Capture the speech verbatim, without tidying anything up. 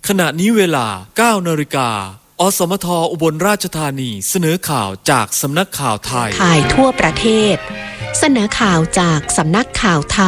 ขณะนี้เวลา เก้านาฬิกา อสมทอุบลราชธานีเสนอข่าวจากสำนักข่าวไทยถ่ายทั่วประเทศเสนอข่าวจากสำนักข่าวไทย